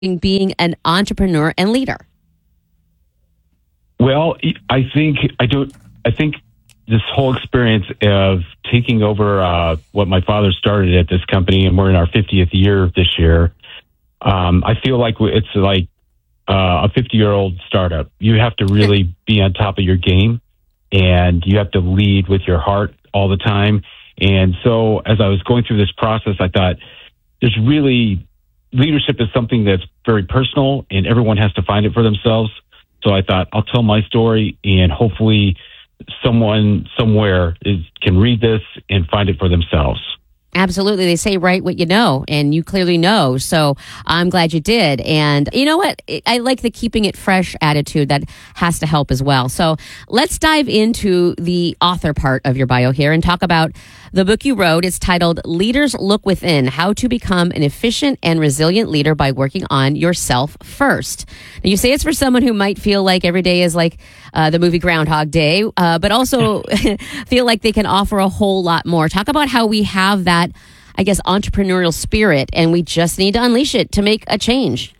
being an entrepreneur and leader? Well, I think this whole experience of taking over what my father started at this company, and we're in our 50th year this year. I feel like it's like a 50-year-old startup. You have to really be on top of your game, and you have to lead with your heart all the time. And so as I was going through this process, I thought there's really leadership is something that's very personal, and everyone has to find it for themselves. So I thought I'll tell my story, and hopefully someone somewhere can read this and find it for themselves. Absolutely. They say write what you know, and you clearly know. So I'm glad you did. And you know what? I like the keeping it fresh attitude that has to help as well. So let's dive into the author part of your bio here and talk about the book you wrote. It's titled Leaders Look Within, How to Become an Efficient and Resilient Leader by Working on Yourself First. Now, you say it's for someone who might feel like every day is like the movie Groundhog Day, but also feel like they can offer a whole lot more. Talk about how we have that, I guess, entrepreneurial spirit, and we just need to unleash it to make a change.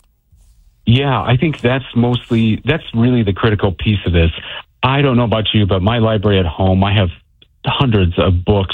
Yeah, I think that's really the critical piece of this. I don't know about you, but my library at home, I have hundreds of books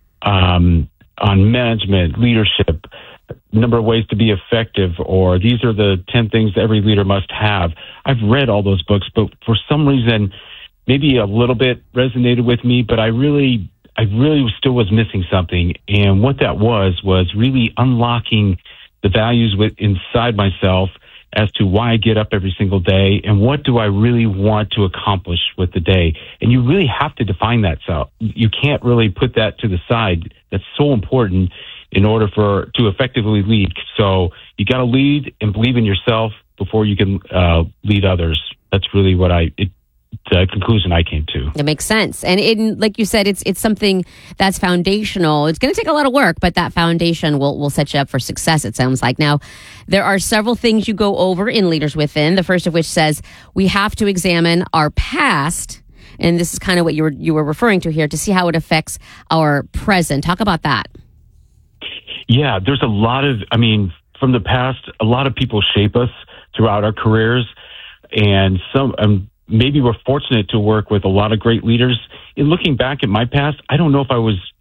on management, leadership, number of ways to be effective, or these are the 10 things every leader must have. I've read all those books, but for some reason, maybe a little bit resonated with me, but I really still was missing something. And what that was really unlocking the values inside myself as to why I get up every single day and what do I really want to accomplish with the day. And you really have to define that. So you can't really put that to the side. That's so important in order to effectively lead. So you got to lead and believe in yourself before you can lead others. That's really what the conclusion I came to. It makes sense. And like you said, it's something that's foundational. It's going to take a lot of work, but that foundation will set you up for success, it sounds like. Now, there are several things you go over in Leaders Within, the first of which says we have to examine our past. And this is kind of what you were referring to here, to see how it affects our present. Talk about that. Yeah, there's from the past, a lot of people shape us throughout our careers. And maybe we're fortunate to work with a lot of great leaders. In looking back at my past, I don't know if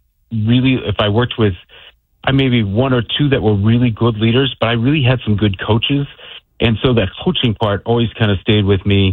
I worked with maybe one or two that were really good leaders, but I really had some good coaches. And so that coaching part always kind of stayed with me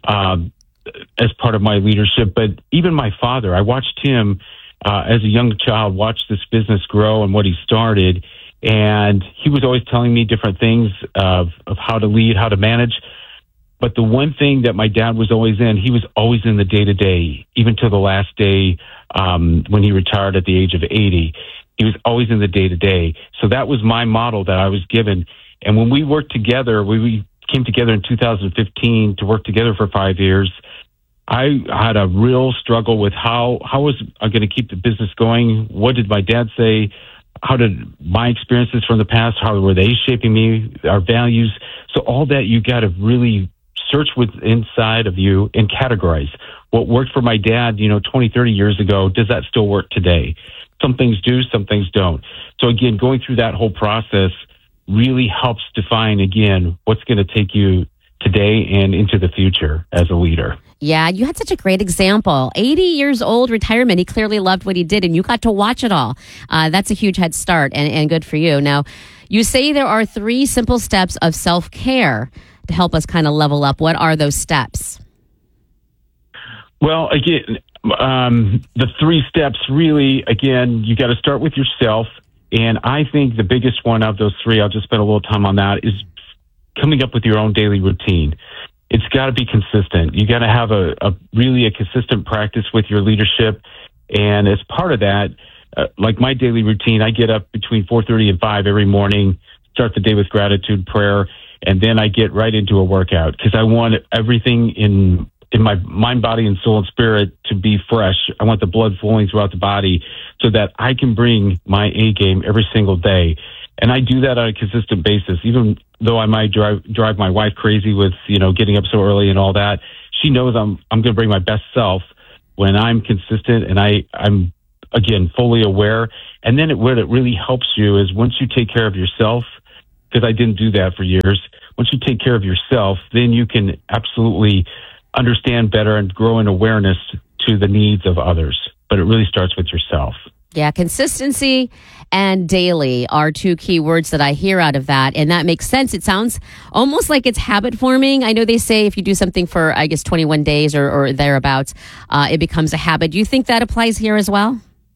as part of my leadership. But even my father, I watched him as a young child, watch this business grow and what he started. And he was always telling me different things of how to lead, how to manage. But the one thing that my dad was always he was always in the day-to-day, even to the last day when he retired at the age of 80. He was always in the day-to-day. So that was my model that I was given. And when we worked together, we came together in 2015 to work together for 5 years. I had a real struggle with how was I going to keep the business going? What did my dad say? How did my experiences from the past, how were they shaping me, our values? So all that you got to really search inside of you and categorize. What worked for my dad, 20, 30 years ago, does that still work today? Some things do, some things don't. So again, going through that whole process really helps define, again, what's going to take you today and into the future as a leader. Yeah, you had such a great example. 80 years old, retirement. He clearly loved what he did, and you got to watch it all. That's a huge head start, and good for you. Now, you say there are 3 simple steps of self-care to help us kind of level up. What are those steps? Well, again, the 3 steps really, again, you got to start with yourself. And I think the biggest one of those 3, I'll just spend a little time on that, is coming up with your own daily routine. It's got to be consistent. You got to have a really consistent practice with your leadership. And as part of that, like my daily routine, I get up between 4:30 and 5 every morning, start the day with gratitude, prayer, and then I get right into a workout because I want everything in my mind, body, and soul and spirit to be fresh. I want the blood flowing throughout the body so that I can bring my A game every single day. And I do that on a consistent basis, even though I might drive my wife crazy with, getting up so early and all that. She knows I'm going to bring my best self when I'm consistent and I'm, again, fully aware. And then what it really helps you is once you take care of yourself, because I didn't do that for years. Once you take care of yourself, then you can absolutely understand better and grow in awareness to the needs of others. But it really starts with yourself. Yeah, consistency and daily are two key words that I hear out of that. And that makes sense. It sounds almost like it's habit forming. I know they say if you do something for, 21 days or thereabouts, it becomes a habit. Do you think that applies here as well?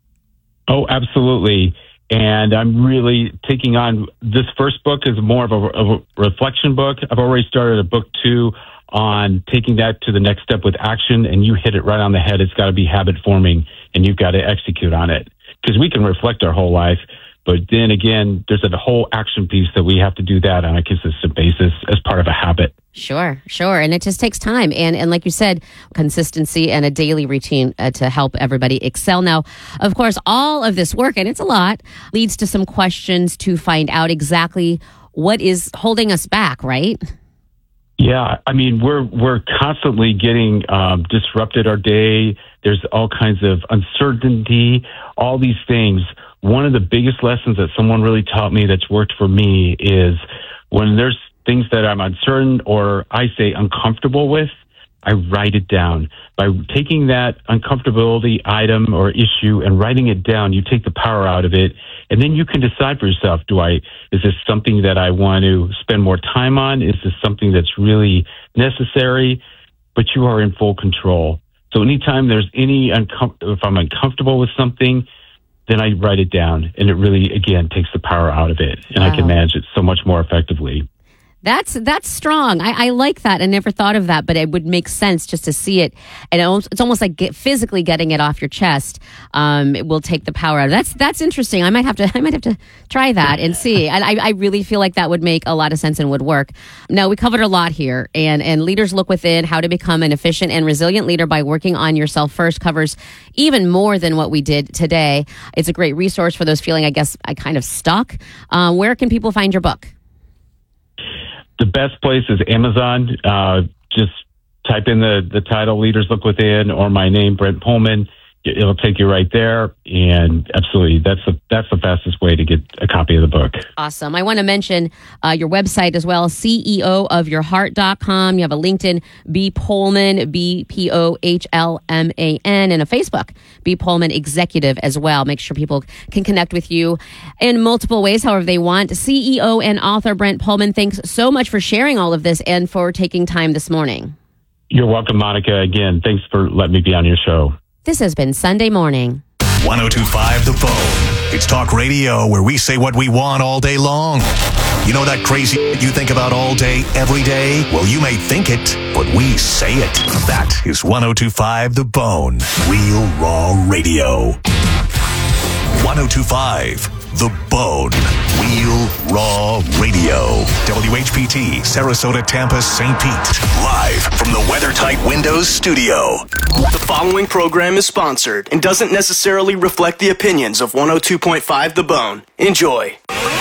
Oh, absolutely. And I'm really taking on this first book is more of a reflection book. I've already started a book 2 on taking that to the next step with action, and you hit it right on the head. It's got to be habit forming, and you've got to execute on it. Because we can reflect our whole life, but then again, there's a whole action piece that we have to do that on a consistent basis as part of a habit. Sure. And it just takes time. And like you said, consistency and a daily routine to help everybody excel. Now, of course, all of this work, and it's a lot, leads to some questions to find out exactly what is holding us back, right? Yeah, I mean, we're constantly getting disrupted our day. There's all kinds of uncertainty, all these things. One of the biggest lessons that someone really taught me that's worked for me is when there's things that I'm uncertain or I say uncomfortable with, I write it down. By taking that uncomfortability item or issue and writing it down, you take the power out of it. And then you can decide for yourself, is this something that I want to spend more time on? Is this something that's really necessary? But you are in full control. So anytime there's if I'm uncomfortable with something, then I write it down. And it really, again, takes the power out of it. And I can manage it so much more effectively. That's strong. I like that. I never thought of that, but it would make sense just to see it. And it's almost like physically getting it off your chest. It will take the power out. That's interesting. I might have to try that and see. And I really feel like that would make a lot of sense and would work. Now, we covered a lot here, and Leaders Look Within, How to Become an Efficient and Resilient Leader by Working on Yourself First covers even more than what we did today. It's a great resource for those feeling, I guess, I kind of stuck. Where can people find your book? The best place is Amazon. Just type in the title, Leaders Look Within, or my name, Brent Pohlman. It'll take you right there. And absolutely, that's the fastest way to get a copy of the book. Awesome. I want to mention your website as well, ceoofyourheart.com. You have a LinkedIn, B. Pohlman, BPOHLMAN, and a Facebook, B. Pohlman Executive as well. Make sure people can connect with you in multiple ways, however they want. CEO and author Brent Pohlman, thanks so much for sharing all of this and for taking time this morning. You're welcome, Monica. Again, thanks for letting me be on your show. This has been Sunday Morning. 102.5 The Phone. It's talk radio where we say what we want all day long. You know that crazy you think about all day, every day? Well, you may think it, but we say it. That is 102.5 The Bone. Real raw radio. 102.5 The Bone. Real raw radio. WHPT, Sarasota, Tampa, St. Pete. Live from the WeatherTight Windows studio. The following program is sponsored and doesn't necessarily reflect the opinions of 102.5 The Bone. Enjoy.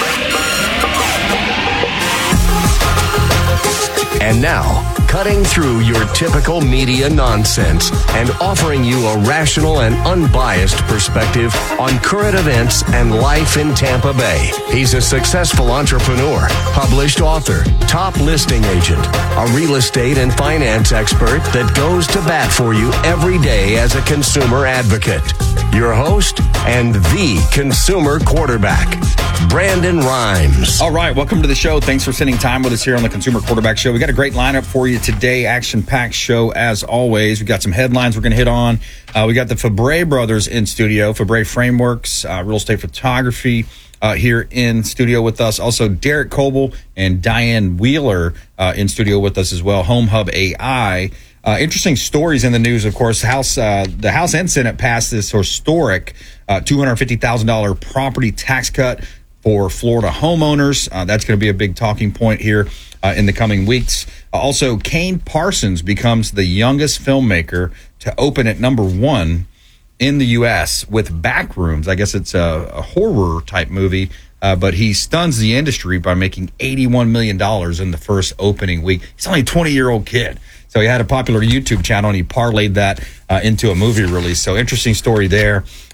And now, cutting through your typical media nonsense and offering you a rational and unbiased perspective on current events and life in Tampa Bay. He's a successful entrepreneur, published author, top listing agent, a real estate and finance expert that goes to bat for you every day as a consumer advocate. Your host and the consumer quarterback, Brandon Rhymes. All right, welcome to the show. Thanks for spending time with us here on the Consumer Quarterback Show. We got a great lineup for you today, action-packed show as always. We got some headlines we're going to hit on. We got the Fabre brothers in studio, Fabre Frameworks, real estate photography here in studio with us. Also, Derek Coble and Diane Wheeler in studio with us as well, Home Hub AI. Interesting stories in the news, of course. The House and Senate passed this historic $250,000 property tax cut for Florida homeowners. That's going to be a big talking point here in the coming weeks. Also, Kane Parsons becomes the youngest filmmaker to open at number 1 in the U.S. with Backrooms. I guess it's a horror-type movie, but he stuns the industry by making $81 million in the first opening week. He's only a 20-year-old kid. So he had a popular YouTube channel, and he parlayed that into a movie release. So interesting story there.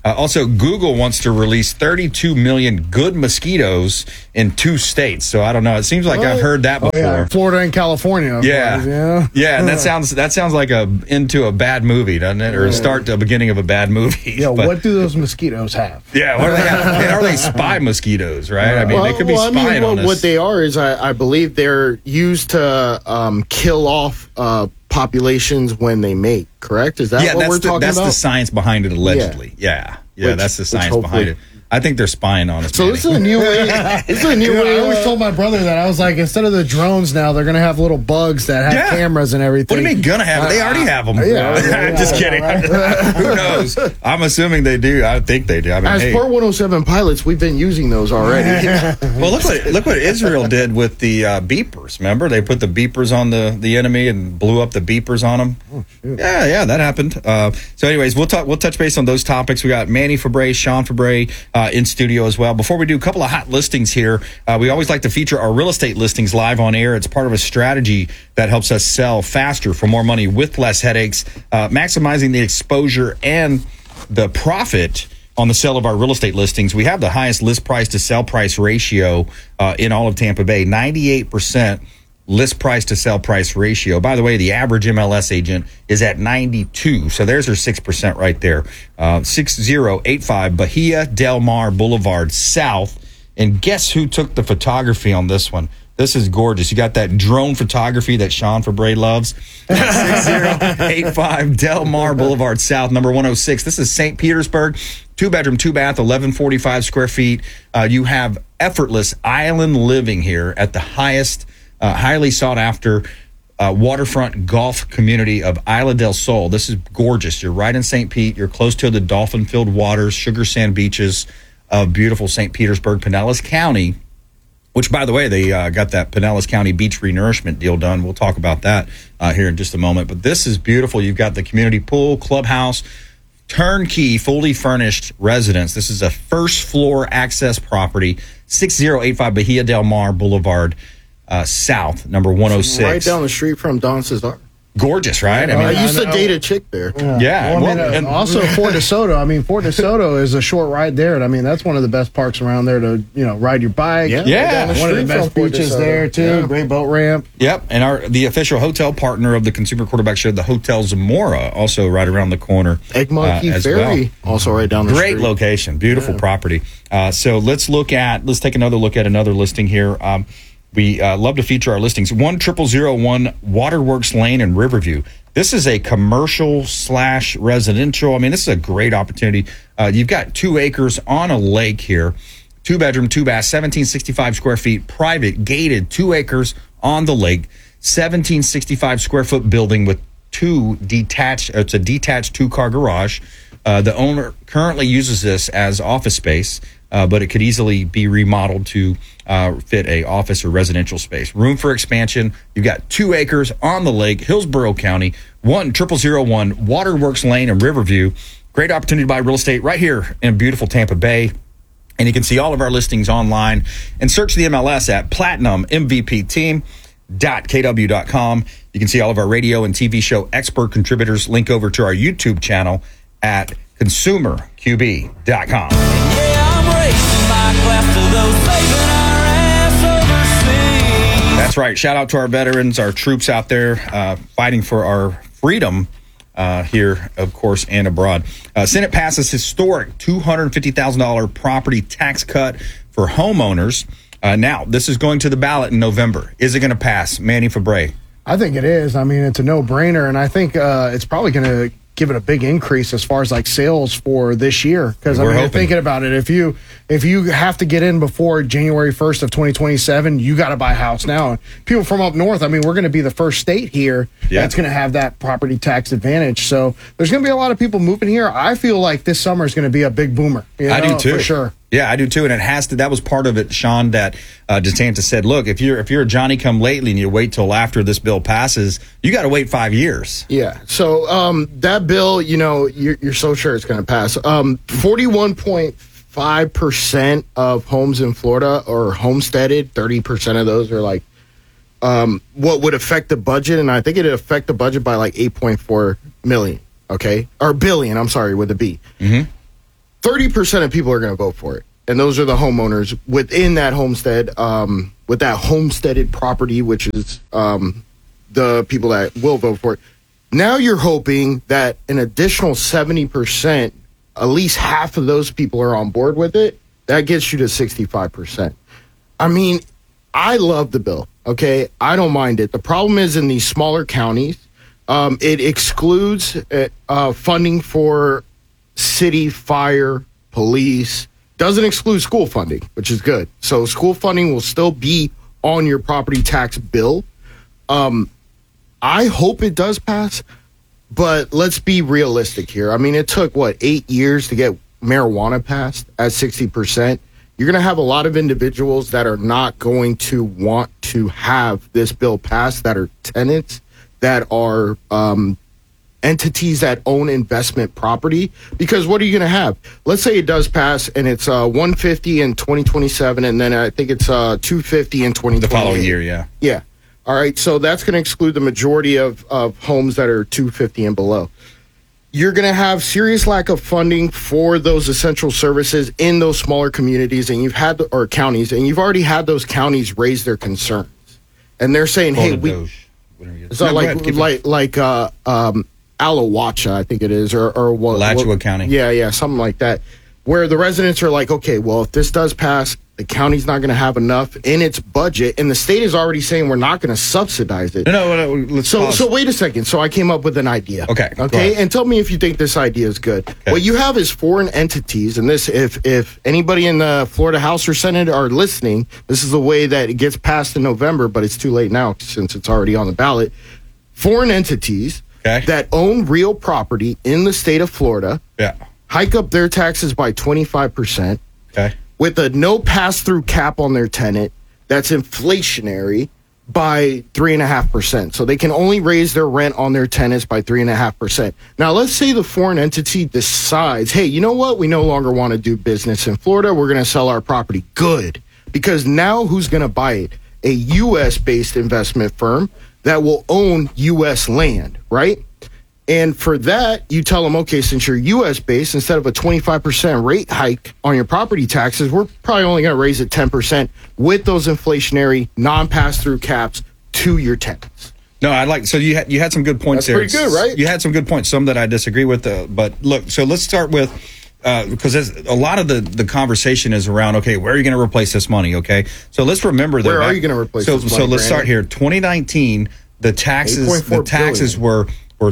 Also, Google wants to release 32 million good mosquitoes in 2 states. So I don't know. It seems like I've heard that before. Yeah, Florida and California. Yeah. And that sounds like into a bad movie, doesn't it? Or the beginning of a bad movie. Yeah, what do those mosquitoes have? Yeah, what do they have? Are they spy mosquitoes, right? I mean, they could be spying on us. What they are is, I believe they're used to kill off populations when they mate, correct? Is that what we're talking about? That's the science behind it, allegedly. Yeah, that's the science behind it. I think they're spying on us. So this is a new way. I always told my brother that. I was like, instead of the drones now, they're going to have little bugs that have cameras and everything. What do you mean gonna have? They already have them. Just kidding. Right? Who knows? I'm assuming they do. I think they do. I mean, as per 107 pilots, we've been using those already. Well, look what Israel did with the beepers. Remember, they put the beepers on the enemy and blew up the beepers on them. Oh, shoot. Yeah, that happened. So, anyways, we'll touch base on those topics. We got Manny Fabre, Sean Fabre in studio as well. Before we do, a couple of hot listings here. We always like to feature our real estate listings live on air. It's part of a strategy that helps us sell faster for more money with less headaches, maximizing the exposure and the profit on the sale of our real estate listings. We have the highest list price to sell price ratio in all of Tampa Bay, 98% list price to sell price ratio. By the way, the average MLS agent is at 92. So there's our 6% right there. 6085 Bahia Del Mar Boulevard South. And guess who took the photography on this one? This is gorgeous. You got that drone photography that Sean Fabre loves. 6085 Del Mar Boulevard South, number 106. This is St. Petersburg. 2-bedroom, 2-bath, 1145 square feet. You have effortless island living here at the highest highly sought after waterfront golf community of Isla del Sol. This is gorgeous. You're right in St. Pete. You're close to the dolphin-filled waters, sugar sand beaches of beautiful St. Petersburg, Pinellas County, which, by the way, they got that Pinellas County beach renourishment deal done. We'll talk about that here in just a moment. But this is beautiful. You've got the community pool, clubhouse, turnkey, fully furnished residence. This is a first-floor access property, 6085 Bahia Del Mar Boulevard South, number 106. Right down the street from Don Cesar. Gorgeous, right? I used to date a chick there. Yeah. Well, and also Fort DeSoto. I mean, Fort DeSoto is a short ride there. And I mean, that's one of the best parks around there to, ride your bike. Yeah. One of the best beaches there, too. Yeah. Great boat ramp. Yep. And the official hotel partner of the Consumer Quarterback Show, the Hotel Zamora, also right around the corner. Egmont Key Ferry, also right down the street. Great location. Beautiful property. So let's take another look at another listing here. We love to feature our listings. 10001 Waterworks Lane in Riverview. This is a commercial/residential. I mean, this is a great opportunity. You've got 2 acres on a lake here. 2-bedroom, 2-bath, 1765 square feet, private, gated, 2 acres on the lake, 1765 square foot building with it's a detached 2-car garage. The owner currently uses this as office space, but it could easily be remodeled to fit a office or residential space. Room for expansion. You've got 2 acres on the lake, Hillsborough County, 10001 Waterworks Lane in Riverview. Great opportunity to buy real estate right here in beautiful Tampa Bay. And you can see all of our listings online and search the MLS at PlatinumMVPTeam.kw.com. You can see all of our radio and TV show expert contributors. Link over to our YouTube channel at ConsumerQB.com. That's right. Shout out to our veterans, our troops out there fighting for our freedom here, of course, and abroad. Senate passes historic $250,000 property tax cut for homeowners. Now, this is going to the ballot in November. Is it going to pass? Manny Fabre. I think it is. I mean, it's a no-brainer, and I think it's probably going to give it a big increase as far as like sales for this year. Because I mean, you're thinking about it, if you have to get in before January 1st of 2027, you got to buy a house now. And people from up north, I mean, we're going to be the first state here that's going to have that property tax advantage. So there's going to be a lot of people moving here. I feel like this summer is going to be a big boomer. I do too, for sure. Yeah, I do too, and it has to. That was part of it, Sean. That DeSantis said, "Look, if you're a Johnny come lately and you wait till after this bill passes, you got to wait 5 years." Yeah. So that bill, you're so sure it's going to pass. 41.5% of homes in Florida are homesteaded. 30% of those are like what would affect the budget, and I think it'd affect the budget by like 8.4 million. Okay, or billion. I'm sorry, with a B. Mm-hmm. 30% of people are going to vote for it. And those are the homeowners within that homestead, with that homesteaded property, which is the people that will vote for it. Now you're hoping that an additional 70%, at least half of those people are on board with it. That gets you to 65%. I mean, I love the bill, okay? I don't mind it. The problem is in these smaller counties, it excludes funding for city, fire, police. Doesn't exclude school funding, which is good. So school funding will still be on your property tax bill. I hope it does pass, but let's be realistic here. I mean, it took, 8 years to get marijuana passed at 60%. You're going to have a lot of individuals that are not going to want to have this bill passed, that are tenants, that are entities that own investment property. Because what are you going to have? Let's say it does pass and it's $150 in 2027, and then I think it's $250 in 2028. The following year, yeah. Yeah. All right, so that's going to exclude the majority of homes that are $250 and below. You're going to have serious lack of funding for those essential services in those smaller communities, and or counties, and you've already had those counties raise their concerns, and they're saying, "Hey, Alawacha, I think it is, or what? Alachua County. Yeah, something like that, where the residents are like, okay, well, if this does pass, the county's not going to have enough in its budget, and the state is already saying we're not going to subsidize it. No, let's pause. So wait a second. So I came up with an idea. Okay, and tell me if you think this idea is good. Okay. What you have is foreign entities, and this, if anybody in the Florida House or Senate are listening, this is the way that it gets passed in November, but it's too late now since it's already on the ballot. Foreign entities that own real property in the state of Florida hike up their taxes by 25%. Okay. With a no pass-through cap on their tenant that's inflationary by 3.5%. So they can only raise their rent on their tenants by 3.5%. Now, let's say the foreign entity decides, hey, you know what? We no longer want to do business in Florida. We're going to sell our property. Good. Because now who's going to buy it? A U.S.-based investment firm that will own U.S. land, right? And for that, you tell them, okay, since you're U.S.-based, instead of a 25% rate hike on your property taxes, we're probably only going to raise it 10% with those inflationary non-pass-through caps to your tenants. No, so you had some good points there. That's pretty good, right? You had some good points, some that I disagree with. But look, so let's start with, because a lot of the conversation is around, okay, where are you going to replace this money, okay? So let's remember that. Where are you going to replace this money, So let's start here. 2019, the taxes were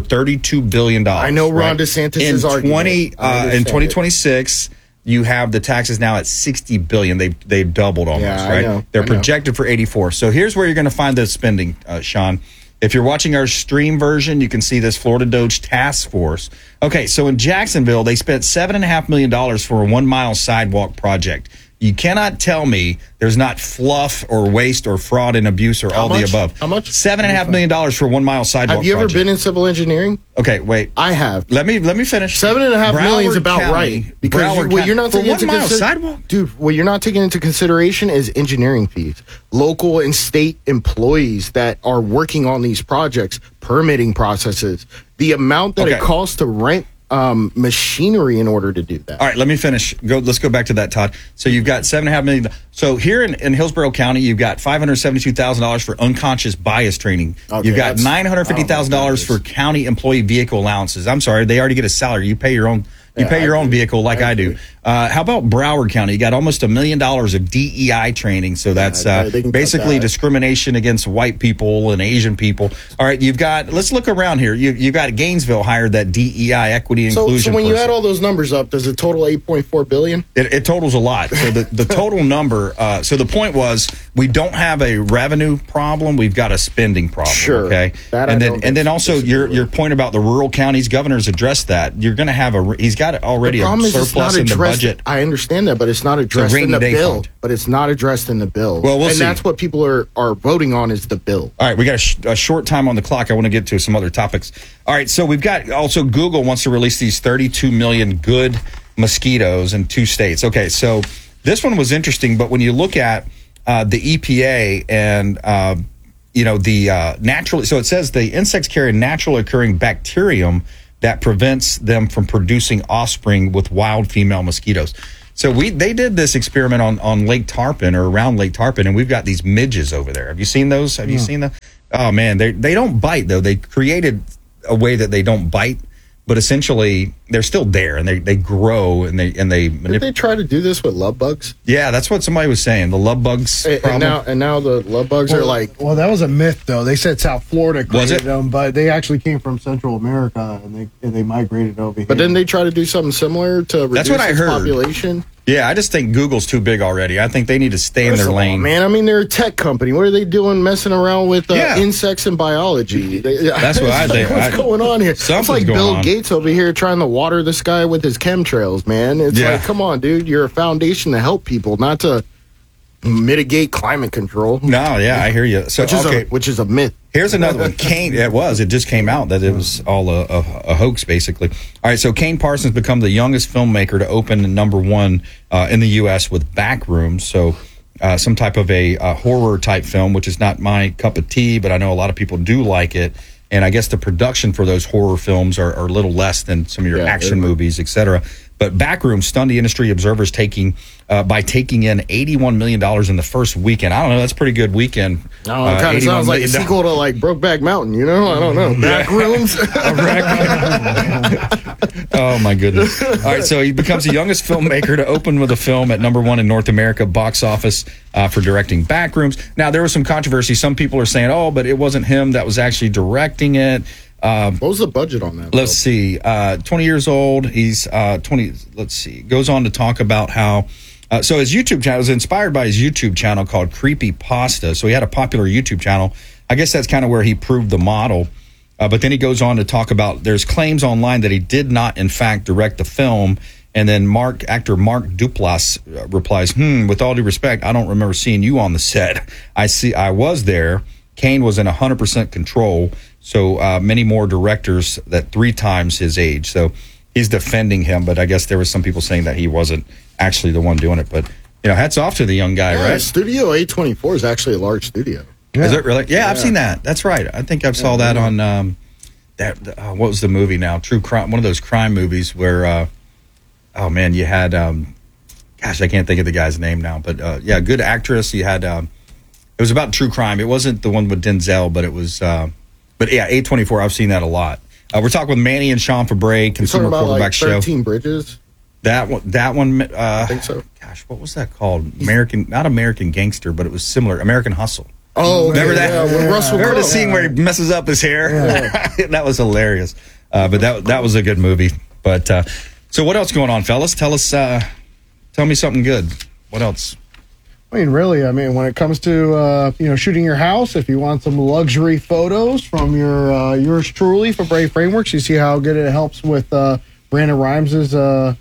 $32 billion. I know Ron DeSantis is arguing. In 2026, you have the taxes now at $60 billion. They've doubled almost, right? They're projected for 84. So here's where you're going to find the spending, Sean. If you're watching our stream version, you can see this Florida Doge Task Force. Okay, so in Jacksonville, they spent $7.5 million for a 1 mile sidewalk project. You cannot tell me there's not fluff or waste or fraud and abuse or all the above. How much? $7.5 million for a 1 mile sidewalk. Have you ever been in civil engineering? Okay, wait. I have. Let me finish. $7.5 million is about right, because what you're not taking into sidewalk, dude. What you're not taking into consideration is engineering fees, local and state employees that are working on these projects, permitting processes, the amount that it costs to rent machinery in order to do that. All right, let me finish. Let's go back to that, Todd. So you've got $7.5 million. So here in Hillsborough County, you've got $572,000 for unconscious bias training. Okay, you've got $950,000 for county employee vehicle allowances. I'm sorry, they already get a salary. You pay your own. You pay your own vehicle like I do. How about Broward County? You got almost $1 million of DEI training. So that's basically discrimination against white people and Asian people. All right, let's look around here. You've got Gainesville hired that DEI equity inclusion. So when person. you add all those numbers up, does it total $8.4 billion? It totals a lot. So the total number, so the point was we don't have a revenue problem. We've got a spending problem. Sure. Okay. And then also your point about the rural counties, governor's addressed that. You're going to have he's got already a surplus in the budget. I understand that, but it's not addressed in the bill. Fund. But it's not addressed in the bill. Well, we'll see. That's what people are voting on is the bill. All right, we got a short time on the clock. I want to get to some other topics. All right, so we've got also Google wants to release these 32 million good mosquitoes in 2 states. Okay, so this one was interesting, but when you look at the EPA and the naturally, so it says the insects carry a natural occurring bacterium that prevents them from producing offspring with wild female mosquitoes. So they did this experiment on Lake Tarpon or around Lake Tarpon, and we've got these midges over there. Have you seen those? Have you seen them? Oh man, they don't bite though. They created a way that they don't bite, but essentially they're still there, and they grow and they Did they try to do this with love bugs? Yeah, that's what somebody was saying. The love bugs problem. And now the love bugs are like. Well, that was a myth though. They said South Florida created them, but they actually came from Central America and they migrated over here. But didn't they try to do something similar to reduce That's what I heard. Population? Yeah, I just think Google's too big already. I think they need to stay in their lane. Man, I mean, they're a tech company. What are they doing messing around with insects and biology? That's what I think. What's going on here? It's like Bill Gates over here trying to water the sky with his chemtrails, man. It's like, come on, dude. You're a foundation to help people, not to mitigate climate control. No, yeah, I hear you. So, which is a myth. Here's another one. Kane, it just came out that it was all a hoax, basically. All right, so Kane Parsons become the youngest filmmaker to open #1 in the U.S. with Backrooms. So some type of a horror-type film, which is not my cup of tea, but I know a lot of people do like it. And I guess the production for those horror films are a little less than some of your action movies, et cetera. But Backrooms stunned the industry observers by taking in $81 million in the first weekend. I don't know. That's a pretty good weekend. No, it kind of sounds like a sequel to like Brokeback Mountain, you know? I don't know. Backrooms. Oh, my goodness. All right, so he becomes the youngest filmmaker to open with a film at #1 in North America box office for directing Backrooms. Now, there was some controversy. Some people are saying, but it wasn't him that was actually directing it. What was the budget on that? Let's see. 20 years old. He's 20. Let's see. Goes on to talk about how. So his YouTube channel was inspired by his YouTube channel called Creepy Pasta. So he had a popular YouTube channel. I guess that's kind of where he proved the model. But then he goes on to talk about there's claims online that he did not, in fact, direct the film. And then actor Mark Duplass replies, with all due respect, I don't remember seeing you on the set. I was there. Kane was in 100% control. So many more directors that 3 times his age. So he's defending him, but I guess there was some people saying that he wasn't actually the one doing it. But, hats off to the young guy, right? Studio A24 is actually a large studio. Yeah. Is it really? Yeah, I've seen that. That's right. I think I saw that on what was the movie now? True Crime, one of those crime movies where, you had, I can't think of the guy's name now. But, good actress. You had, it was about true crime. It wasn't the one with Denzel, but it was... But yeah, A24, I've seen that a lot. We're talking with Manny and Sean Fabre, Consumer Quarterback Show. 13 Bridges? That one. I think so. Gosh, what was that called? Not American Gangster, but it was similar. American Hustle. Oh, remember that? Yeah, with Russell Remember the scene where he messes up his hair? Yeah. That was hilarious. But that was a good movie. But so what else going on, fellas? Tell me something good. What else? Really, when it comes to, shooting your house, if you want some luxury photos from yours truly, Fabre Frameworks, you see how good it helps with Brandon Rhymes'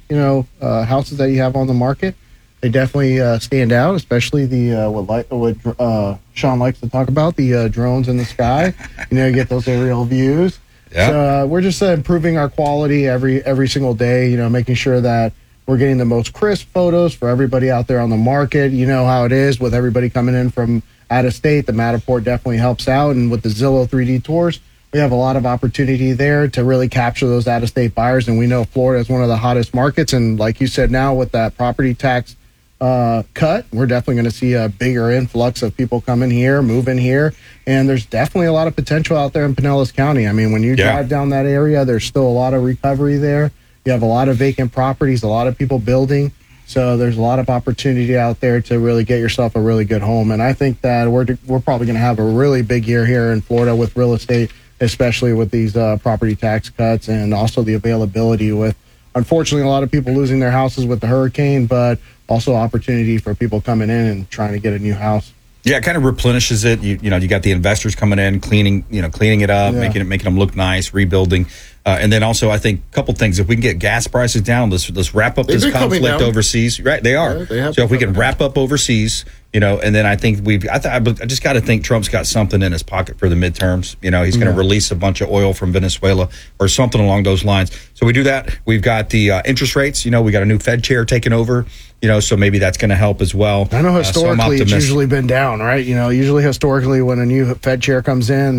houses that you have on the market. They definitely stand out, especially the what Sean likes to talk about, the drones in the sky. You get those aerial views. Yeah. So we're just improving our quality every single day, making sure that we're getting the most crisp photos for everybody out there on the market. You know how it is with everybody coming in from out of state. The Matterport definitely helps out. And with the Zillow 3D tours, we have a lot of opportunity there to really capture those out-of-state buyers. And we know Florida is one of the hottest markets. And like you said, now with that property tax cut, we're definitely going to see a bigger influx of people coming here, moving here. And there's definitely a lot of potential out there in Pinellas County. When you drive down that area, there's still a lot of recovery there. You have a lot of vacant properties, a lot of people building. So there's a lot of opportunity out there to really get yourself a really good home. And I think that we're probably going to have a really big year here in Florida with real estate, especially with these property tax cuts and also the availability with, unfortunately, a lot of people losing their houses with the hurricane, but also opportunity for people coming in and trying to get a new house. Yeah, it kind of replenishes it. You got the investors coming in, cleaning it up, making them look nice, rebuilding. And then also, I think a couple things. If we can get gas prices down, let's wrap up this conflict overseas. Right, they are. Yeah, so if we can wrap up overseas, and then I think I just got to think Trump's got something in his pocket for the midterms. He's going to release a bunch of oil from Venezuela or something along those lines. So we do that. We've got the interest rates. We got a new Fed chair taking over. So maybe that's going to help as well. I know historically it's usually been down, right? Usually historically when a new Fed chair comes in,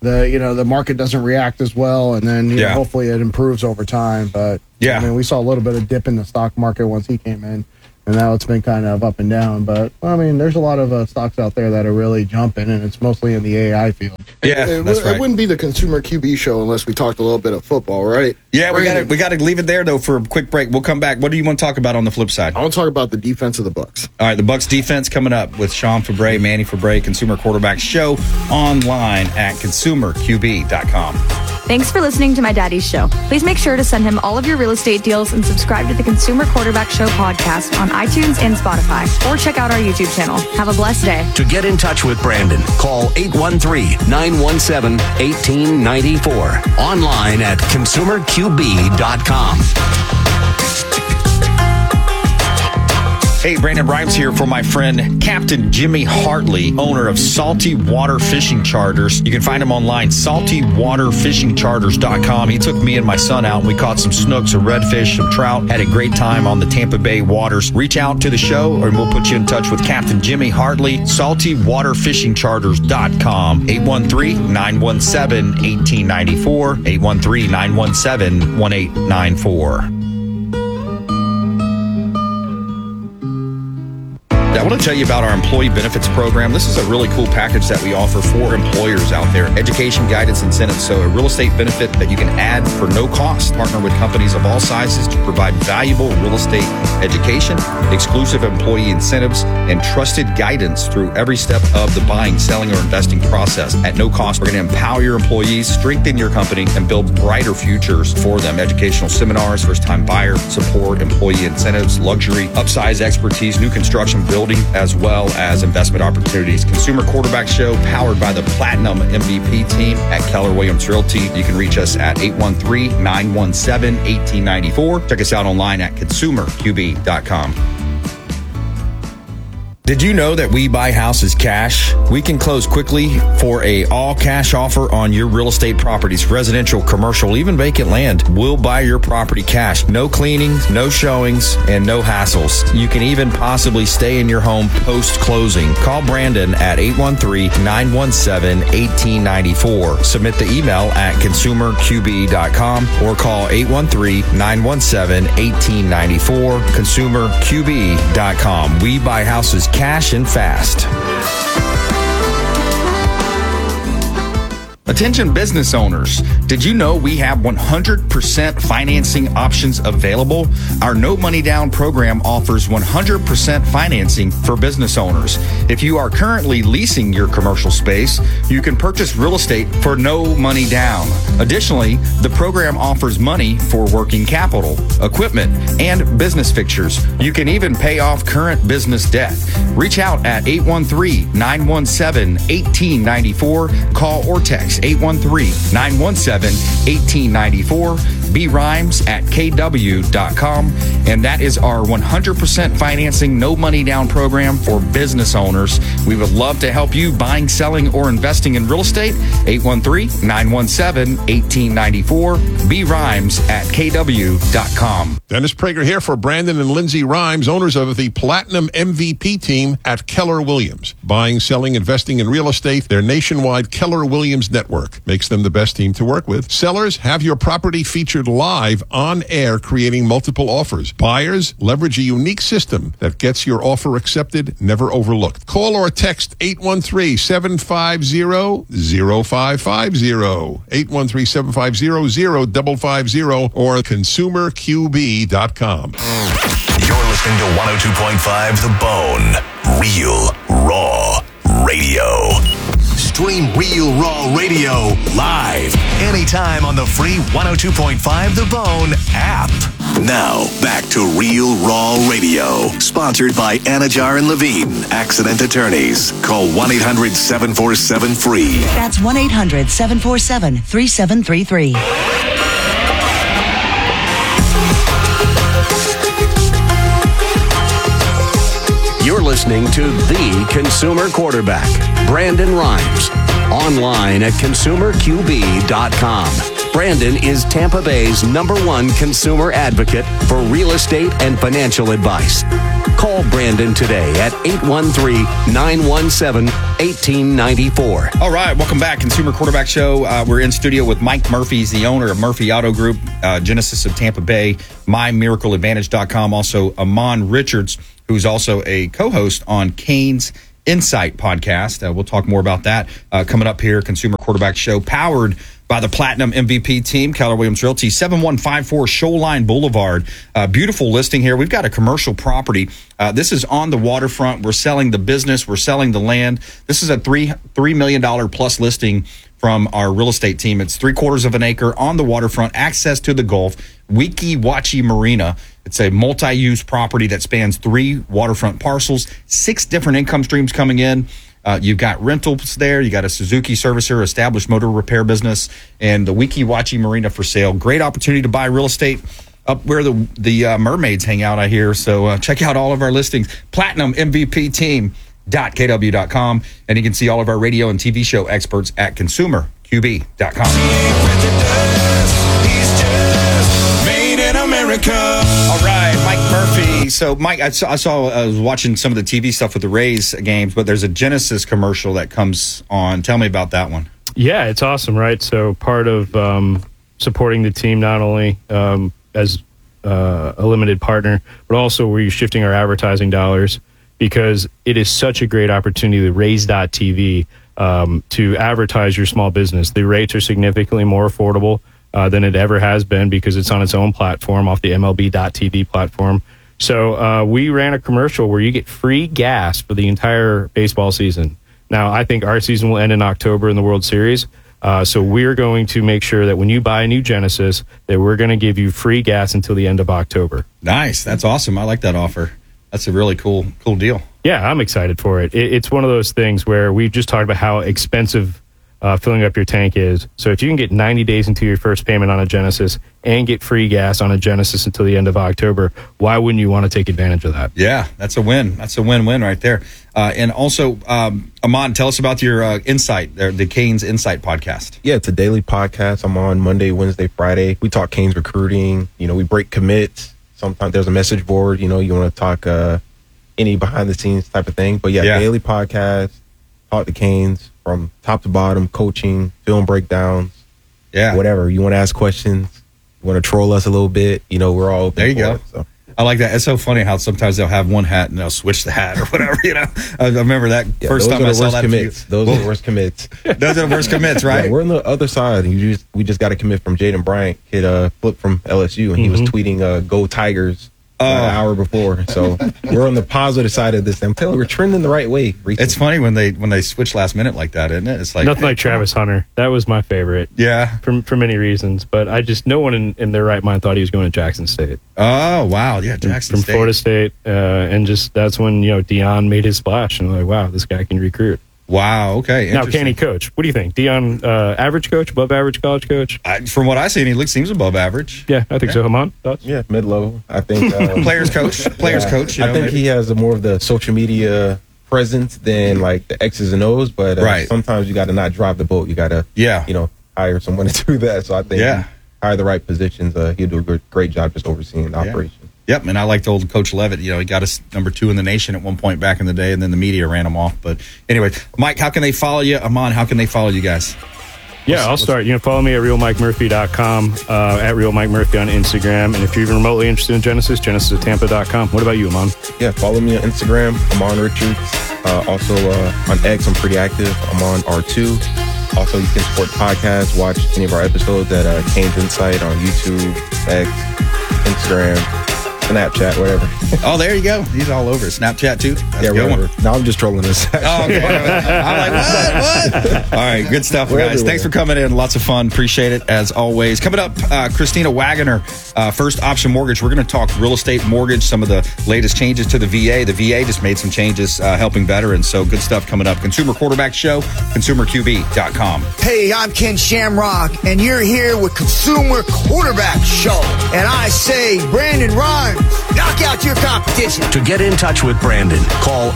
the market doesn't react as well, and then you know, hopefully it improves over time. But I mean, we saw a little bit of dip in the stock market once he came in, and now it's been kind of up and down. But I mean, there's a lot of stocks out there that are really jumping, and it's mostly in the AI field. Yeah, that's right. It wouldn't be the Consumer QB show unless we talked a little bit of football, right? Yeah, we got to leave it there though for a quick break. We'll come back. What do you want to talk about on the flip side? I want to talk about the defense of the Bucs. All right, the Bucs defense coming up with Sean Fabre, Manny Fabre, Consumer Quarterback Show, online at consumerqb.com. Thanks for listening to my daddy's show. Please make sure to send him all of your real estate deals and subscribe to the Consumer Quarterback Show podcast on iTunes and Spotify, or check out our YouTube channel. Have a blessed day. To get in touch with Brandon, call 813-917-1894. Online at consumerqb.com. Hey, Brandon Rhymes here for my friend Captain Jimmy Hartley, owner of Salty Water Fishing Charters. You can find him online, saltywaterfishingcharters.com. He took me and my son out, and we caught some snooks, some redfish, some trout. Had a great time on the Tampa Bay waters. Reach out to the show, and we'll put you in touch with Captain Jimmy Hartley, saltywaterfishingcharters.com. 813-917-1894, 813-917-1894. I want to tell you about our employee benefits program. This is a really cool package that we offer for employers out there. Education, guidance, incentives. So a real estate benefit that you can add for no cost. Partner with companies of all sizes to provide valuable real estate education, exclusive employee incentives, and trusted guidance through every step of the buying, selling, or investing process. At no cost, we're going to empower your employees, strengthen your company, and build brighter futures for them. Educational seminars, first-time buyer support, employee incentives, luxury, upsize expertise, new construction, building, as well as investment opportunities. Consumer Quarterback Show, powered by the Platinum MVP team at Keller Williams Realty. You can reach us at 813-917-1894. Check us out online at consumerqb.com. Did you know that we buy houses cash? We can close quickly for a all-cash offer on your real estate properties, residential, commercial, even vacant land. We'll buy your property cash. No cleanings, no showings, and no hassles. You can even possibly stay in your home post-closing. Call Brandon at 813-917-1894. Submit the email at consumerqb.com or call 813-917-1894, consumerqb.com. We buy houses cash and fast. Attention business owners, did you know we have 100% financing options available? Our No Money Down program offers 100% financing for business owners. If you are currently leasing your commercial space, you can purchase real estate for no money down. Additionally, the program offers money for working capital, equipment, and business fixtures. You can even pay off current business debt. Reach out at 813-917-1894. Call or text 813-917-1894. brhymes@kw.com. And that is our 100% financing, no money down program for business owners. We would love to help you buying, selling, or investing in real estate. 813-917-1894. brhymes@kw.com. Dennis Prager here for Brandon and Lindsay Rhymes, owners of the Platinum MVP team at Keller Williams. Buying, selling, investing in real estate, their nationwide Keller Williams network makes them the best team to work with. Sellers, have your property featured live on air, creating multiple offers. Buyers, leverage a unique system that gets your offer accepted, never overlooked. Call or text 813-750-0550, 813-750-0550, or consumerqb.com. You're listening to 102.5 The Bone. Real Raw Radio. Stream Real Raw Radio live anytime on the free 102.5 The Bone app. Now, back to Real Raw Radio. Sponsored by Anajar and Levine, Accident Attorneys. Call 1-800-747-FREE. That's 1-800-747-3733. You're listening to The Consumer Quarterback, Brandon Rhymes. Online at consumerqb.com. Brandon is Tampa Bay's #1 consumer advocate for real estate and financial advice. Call Brandon today at 813-917-1894. All right, welcome back. Consumer Quarterback Show. We're in studio with Mike Murphy. He's the owner of Murphy Auto Group, Genesis of Tampa Bay, MyMiracleAdvantage.com. Also, Amon Richards, who's also a co-host on Kane's Insight podcast. We'll talk more about that coming up here. Consumer Quarterback Show, powered by the Platinum MVP team, Keller Williams Realty, 7154 Shoreline Boulevard. Beautiful listing here. We've got a commercial property. This is on the waterfront. We're selling the business. We're selling the land. This is a $3 million plus listing from our real estate team. It's 3/4 of an acre on the waterfront, access to the Gulf, Weeki Wachee Marina. It's a multi-use property that spans 3 waterfront parcels, 6 different income streams coming in. You've got rentals there. You got a Suzuki servicer, established motor repair business, and the Weeki Wachee Marina for sale. Great opportunity to buy real estate up where the mermaids hang out, I hear. So check out all of our listings. PlatinumMVPteam.kw.com. And you can see all of our radio and TV show experts at ConsumerQB.com. Made in America. All right, Mike Murphy. So, Mike, I was watching some of the TV stuff with the Rays games, but there's a Genesis commercial that comes on. Tell me about that one. Yeah, it's awesome, right? So part of supporting the team, not only as a limited partner, but also we're shifting our advertising dollars because it is such a great opportunity, the Rays.tv, to advertise your small business. The rates are significantly more affordable than it ever has been because it's on its own platform off the MLB.tv platform. So we ran a commercial where you get free gas for the entire baseball season. Now, I think our season will end in October in the World Series. So we're going to make sure that when you buy a new Genesis, that we're going to give you free gas until the end of October. Nice. That's awesome. I like that offer. That's a really cool deal. Yeah, I'm excited for it. It's one of those things where we just talked about how expensive filling up your tank is. So if you can get 90 days into your first payment on a Genesis and get free gas on a Genesis until the end of October, why wouldn't you want to take advantage of that? Yeah, that's a win. That's a win-win right there. And also, Amon, tell us about your Insight, the Kane's Insight podcast. Yeah, it's a daily podcast. I'm on Monday, Wednesday, Friday. We talk Kane's recruiting. We break commits. Sometimes there's a message board. You want to talk any behind-the-scenes type of thing. But, yeah, daily podcast, talk to Kane's. From top to bottom, coaching, film breakdowns, whatever. You want to ask questions, you want to troll us a little bit, we're all open. There you go. It, so. I like that. It's so funny how sometimes they'll have one hat and they'll switch the hat or whatever, I remember that first time I saw that. Those are the worst commits. Those are the worst commits, right? Yeah, we're on the other side. We just got a commit from Jaden Bryant, kid flip from LSU, and he was tweeting "Go Tigers" an hour before. So we're on the positive side of this. I'm telling you, we're trending the right way. Recently. It's funny when they switch last minute like that, isn't it? It's like nothing like Travis Hunter. That was my favorite. Yeah, for many reasons. But no one in their right mind thought he was going to Jackson State. Oh wow, yeah, Jackson State. From Florida State, and just that's when Deion made his splash, and like, wow, this guy can recruit. Wow. Okay. Now, can he coach? What do you think? Deion, average coach, above average college coach? From what I see, he seems above average. Yeah, I think so. Hamon, thoughts? Yeah, mid-level. I think players coach. Coach. I think he has more of the social media presence than like the X's and O's. But sometimes you got to not drive the boat. You got to hire someone to do that. So I think hire the right positions. He'll do a great job just overseeing the operation. Yep, and I liked old Coach Levitt. He got us number 2 in the nation at one point back in the day, and then the media ran him off. But anyway, Mike, how can they follow you? Amon, how can they follow you guys? Yeah, I'll start. Follow me at realmikemurphy.com, at realmikemurphy on Instagram. And if you're even remotely interested in Genesis, genesis@tampa.com. What about you, Amon? Yeah, follow me on Instagram, Amon Richards. Also on X, I'm pretty active. I'm on R2. Also, you can support the podcast, watch any of our episodes at Kane's Insight on YouTube, X, Instagram, Snapchat, whatever. Oh, there you go. He's all over. Snapchat, too? That's a good one. No, I'm just trolling this. Oh, okay. I'm like, what? All right, good stuff, guys. Thanks for coming in. Lots of fun. Appreciate it, as always. Coming up, Christina Wagoner, First Option Mortgage. We're going to talk real estate mortgage, some of the latest changes to the VA. The VA just made some changes helping veterans, so good stuff coming up. Consumer Quarterback Show, ConsumerQB.com. Hey, I'm Ken Shamrock, and you're here with Consumer Quarterback Show. And I say, Brandon Rhymes, knock out your competition. To get in touch with Brandon, call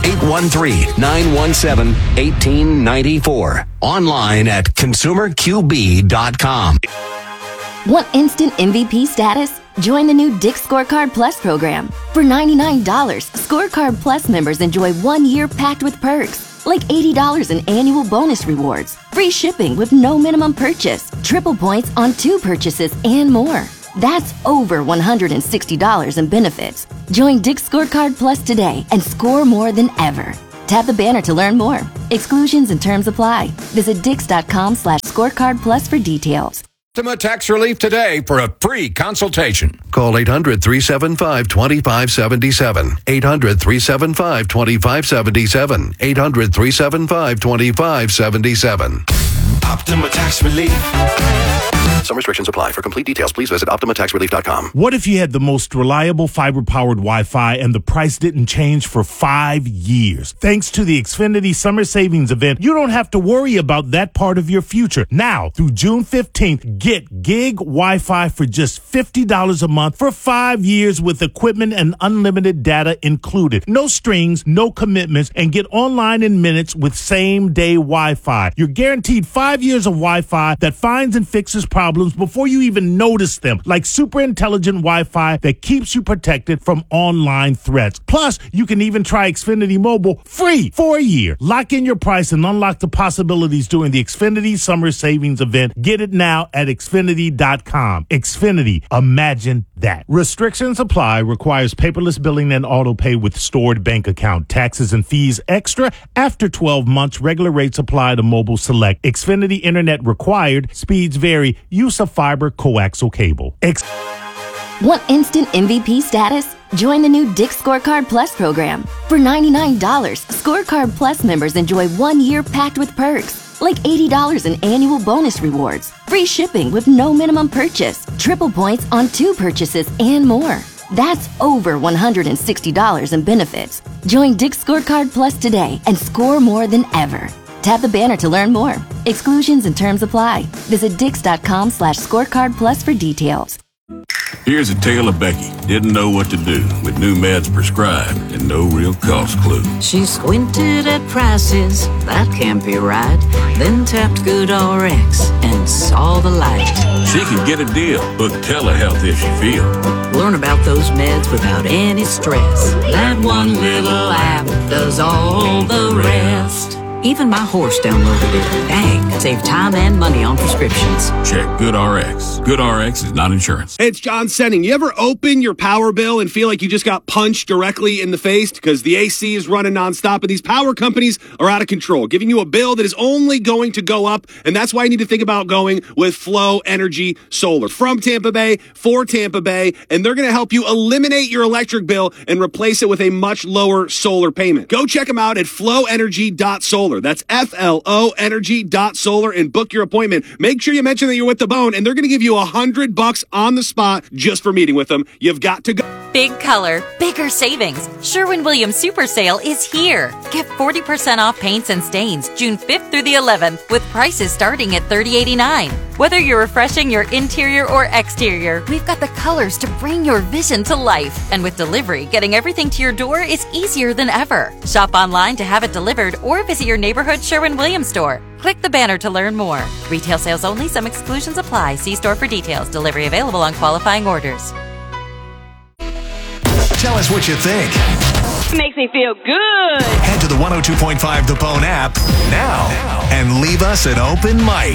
813-917-1894. Online at ConsumerQB.com. Want instant MVP status? Join the new Dick's Scorecard Plus program. For $99, Scorecard Plus members enjoy 1 year packed with perks, like $80 in annual bonus rewards, free shipping with no minimum purchase, triple points on 2 purchases, and more. That's over $160 in benefits. Join Dick's Scorecard Plus today and score more than ever. Tap the banner to learn more. Exclusions and terms apply. Visit dix.com/scorecard plus for details. Optima Tax Relief today for a free consultation. Call 800-375-2577. 800-375-2577. 800-375-2577. Optima Tax Relief. Some restrictions apply. For complete details, please visit OptimaTaxRelief.com. What if you had the most reliable fiber-powered Wi-Fi and the price didn't change for 5 years? Thanks to the Xfinity Summer Savings Event, you don't have to worry about that part of your future. Now, through June 15th, get gig Wi-Fi for just $50 a month for 5 years with equipment and unlimited data included. No strings, no commitments, and get online in minutes with same-day Wi-Fi. You're guaranteed 5 years of Wi-Fi that finds and fixes problems before you even notice them, like super intelligent Wi-Fi that keeps you protected from online threats. Plus, you can even try Xfinity Mobile free for a year. Lock in your price and unlock the possibilities during the Xfinity Summer Savings Event. Get it now at Xfinity.com. Xfinity, imagine that. Restrictions apply. Requires paperless billing and auto pay with stored bank account. Taxes and fees extra after 12 months. Regular rates apply to Mobile Select. Xfinity Internet required. Speeds vary. Use of fiber coaxial cable. Want instant MVP status? Join the new Dick's Scorecard Plus program. For $99, Scorecard Plus members enjoy 1 year packed with perks, like $80 in annual bonus rewards, free shipping with no minimum purchase, triple points on 2 purchases, and more. That's over $160 in benefits. Join Dick's Scorecard Plus today and score more than ever. Tap the banner to learn more. Exclusions and terms apply. Visit dix.com/scorecard plus for details. Here's a tale of Becky. Didn't know what to do with new meds prescribed and no real cost clue. She squinted at prices, that can't be right. Then tapped GoodRx and saw the light. She can get a deal, book telehealth if she feel. Learn about those meds without any stress. That one little app does all the rest. Even my horse downloaded it. Dang, save time and money on prescriptions. Check GoodRx. GoodRx is not insurance. Hey, it's John Senning. You ever open your power bill and feel like you just got punched directly in the face because the AC is running nonstop and these power companies are out of control, giving you a bill that is only going to go up, and that's why you need to think about going with Flow Energy Solar. From Tampa Bay, for Tampa Bay, and they're going to help you eliminate your electric bill and replace it with a much lower solar payment. Go check them out at flowenergy.solar. That's FLO energy.solar and book your appointment. Make sure you mention that you're with The Bone, and they're going to give you $100 on the spot just for meeting with them. You've got to go. Big color, bigger savings. Sherwin-Williams Super Sale is here. Get 40% off paints and stains June 5th through the 11th with prices starting at $30.89. Whether you're refreshing your interior or exterior, we've got the colors to bring your vision to life. And with delivery, getting everything to your door is easier than ever. Shop online to have it delivered or visit your neighborhood Sherwin-Williams store. Click the banner to learn more. Retail sales only. Some exclusions apply. See store for details. Delivery available on qualifying orders. Tell us what you think. Makes me feel good. Head to the 102.5 The Bone app now and leave us an open mic.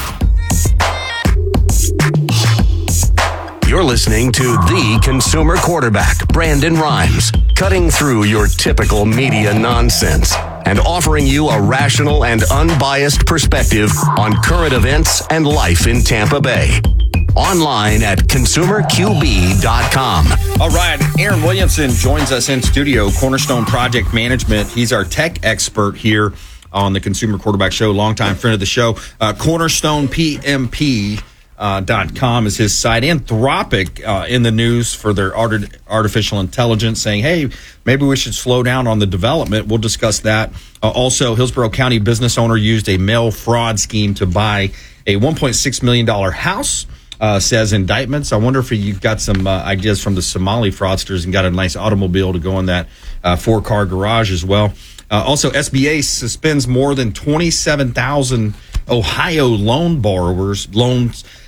You're listening to the consumer quarterback, Brandon Rhymes, cutting through your typical media nonsense and offering you a rational and unbiased perspective on current events and life in Tampa Bay. Online at consumerqb.com. All right, Aaron Williamson joins us in studio, Cornerstone Project Management. He's our tech expert here on the Consumer Quarterback Show, longtime friend of the show. CornerstonePMP.com is his site. Anthropic in the news for their artificial intelligence, saying, hey, maybe we should slow down on the development. We'll discuss that. Also, Hillsborough County business owner used a mail fraud scheme to buy a $1.6 million house. Says indictments. I wonder if you've got some ideas from the Somali fraudsters and got a nice automobile to go in that 4-car garage as well. Also, SBA suspends more than 27,000 Ohio loan borrowers' loans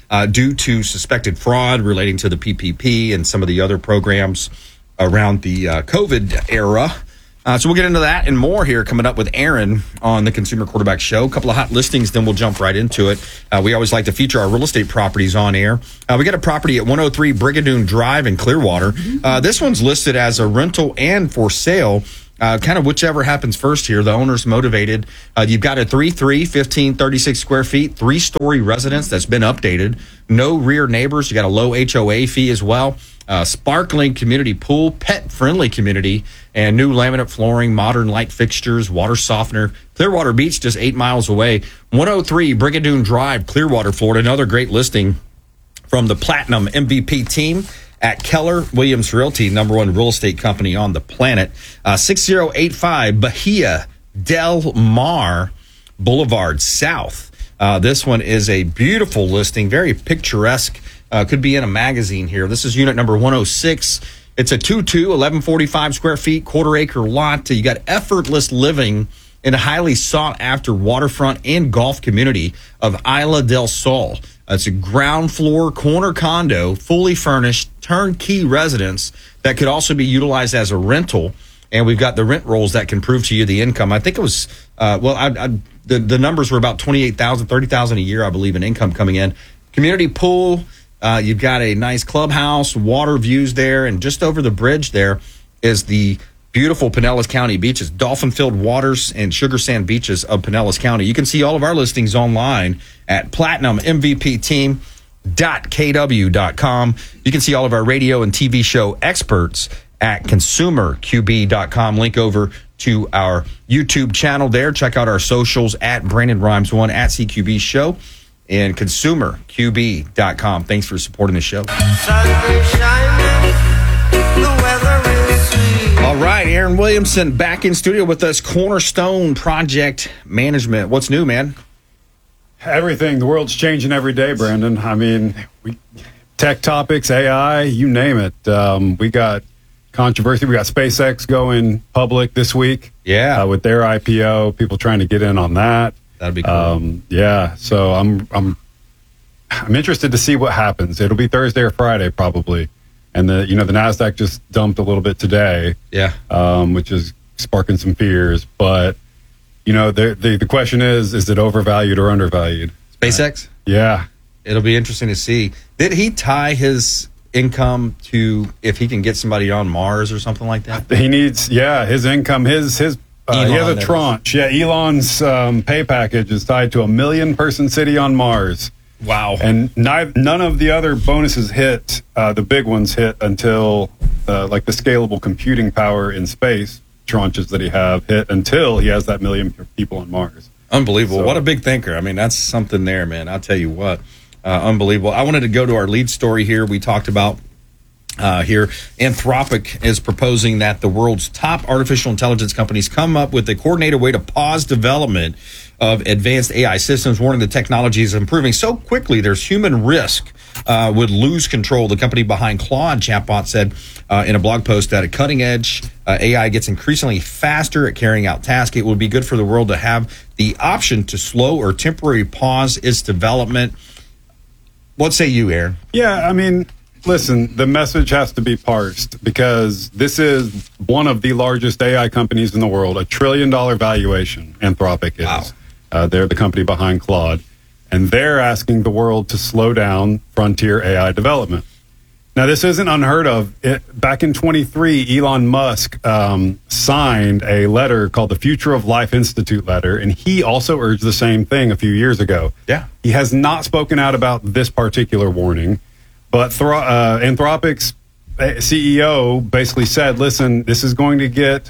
due to suspected fraud relating to the PPP and some of the other programs around the COVID era. So we'll get into that and more here coming up with Aaron on the Consumer Quarterback Show. A couple of hot listings, then we'll jump right into it. We always like to feature our real estate properties on air. We got a property at 103 Brigadoon Drive in Clearwater. This one's listed as a rental and for sale. Kind of whichever happens first here. The owner's motivated. You've got a 1536 square feet, 3-story residence that's been updated. No rear neighbors. You got a low HOA fee as well. Sparkling community pool, pet-friendly community, and new laminate flooring, modern light fixtures, water softener. Clearwater Beach, just 8 miles away. 103 Brigadoon Drive, Clearwater, Florida. Another great listing from the Platinum MVP team at Keller Williams Realty, #1 real estate company on the planet. 6085 Bahia Del Mar Boulevard South. This one is a beautiful listing, very picturesque. Could be in a magazine here. This is unit number 106. It's a 2-2, 1145 square feet, quarter-acre lot. You got effortless living in a highly sought-after waterfront and golf community of Isla del Sol. It's a ground floor corner condo, fully furnished, turnkey residence that could also be utilized as a rental. And we've got the rent rolls that can prove to you the income. I think it was, the numbers were about $28,000, $30,000 a year, I believe, in income coming in. Community pool. You've got a nice clubhouse, water views there, and just over the bridge there is the beautiful Pinellas County beaches, dolphin-filled waters and sugar sand beaches of Pinellas County. You can see all of our listings online at platinummvpteam.kw.com. You can see all of our radio and TV show experts at consumerqb.com. Link over to our YouTube channel there. Check out our socials at Brandon Rhymes 1 at CQB Show. And consumerqb.com. Thanks for supporting the show. All right, Aaron Williamson back in studio with us, Cornerstone Project Management. What's new, man? Everything. The world's changing every day, Brandon. I mean, tech topics, AI, you name it. We got controversy. We got SpaceX going public this week. Yeah. With their IPO, people trying to get in on that. That'd be cool. Yeah, so I'm interested to see what happens. It'll be Thursday or Friday probably, and the Nasdaq just dumped a little bit today. Yeah, which is sparking some fears. But the question is it overvalued or undervalued? SpaceX. Yeah, it'll be interesting to see. Did he tie his income to if he can get somebody on Mars or something like that? He needs his income his. He has a tranche. Yeah, Elon's pay package is tied to a 1 million person city on Mars. Wow. And none of the other bonuses hit, the big ones hit until like the scalable computing power in space tranches that he hit until he has that 1 million people on Mars. Unbelievable. So, what a big thinker. I mean, that's something there, man. I'll tell you what. Unbelievable. I wanted to go to our lead story here. We talked about here, Anthropic is proposing that the world's top artificial intelligence companies come up with a coordinated way to pause development of advanced AI systems, warning the technology is improving so quickly there's human risk would lose control. The company behind Claude chatbot said in a blog post that a cutting-edge AI gets increasingly faster at carrying out tasks. It would be good for the world to have the option to slow or temporarily pause its development. What say you, Aaron? Yeah, I mean, listen, the message has to be parsed because this is one of the largest AI companies in the world, $1 trillion valuation, Anthropic is. Wow. They're the company behind Claude, and they're asking the world to slow down frontier AI development. Now, this isn't unheard of. Back in 23, Elon Musk signed a letter called the Future of Life Institute letter, and he also urged the same thing a few years ago. Yeah. He has not spoken out about this particular warning. But Anthropic's CEO basically said, listen, this is going to get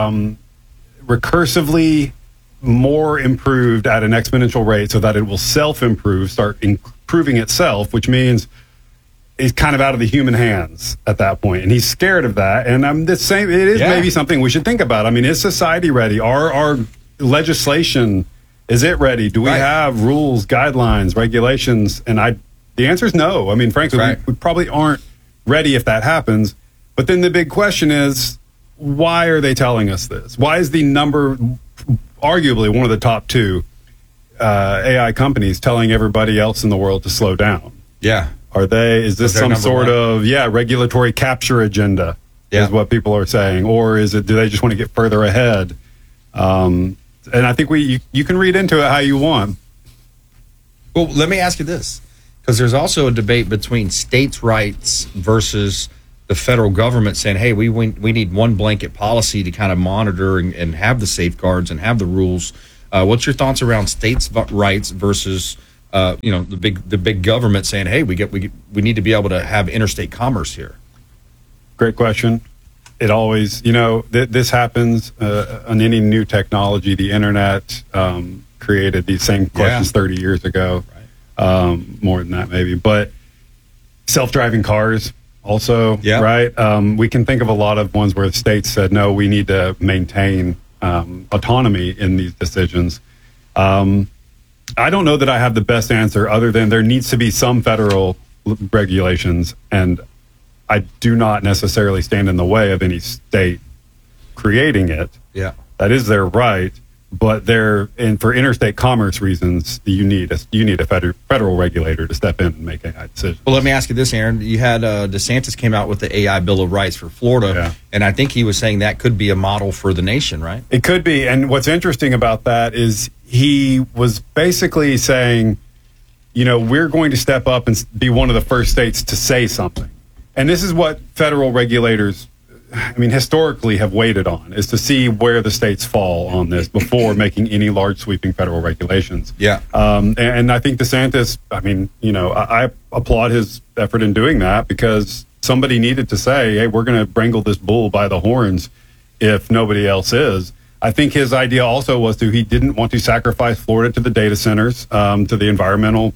recursively more improved at an exponential rate so that it will self-improve, start improving itself, which means it's kind of out of the human hands at that point. And he's scared of that. And it is maybe something we should think about. I mean, is society ready? Our legislation, is it ready? Do we have rules, guidelines, regulations? And the answer is no. I mean, frankly, we probably aren't ready if that happens. But then the big question is, why are they telling us this? Why is the number, arguably one of the top two AI companies, telling everybody else in the world to slow down? Yeah. Is this some sort of regulatory capture agenda is what people are saying, or do they just want to get further ahead? And I think you can read into it how you want. Well, let me ask you this, because there's also a debate between states' rights versus the federal government saying, hey, we need one blanket policy to kind of monitor and have the safeguards and have the rules. What's your thoughts around states' rights versus the big government saying, hey, we need to be able to have interstate commerce here? Great question. It always, this happens on any new technology. The internet created these same questions 30 years ago, more than that maybe. But self-driving cars also, right? We can think of a lot of ones where the states said, no, we need to maintain autonomy in these decisions. I don't know that I have the best answer other than there needs to be some federal regulations, and I do not necessarily stand in the way of any state creating it. Yeah. That is their right, but for interstate commerce reasons, you need a federal regulator to step in and make AI decisions. Well, let me ask you this, Aaron. You had DeSantis came out with the AI Bill of Rights for Florida, and I think he was saying that could be a model for the nation, right? It could be, and what's interesting about that is he was basically saying, we're going to step up and be one of the first states to say something. And this is what federal regulators, historically have waited on, is to see where the states fall on this before making any large sweeping federal regulations. Yeah. And I think DeSantis, I applaud his effort in doing that, because somebody needed to say, hey, we're going to wrangle this bull by the horns if nobody else is. I think his idea also was he didn't want to sacrifice Florida to the data centers, to the environmental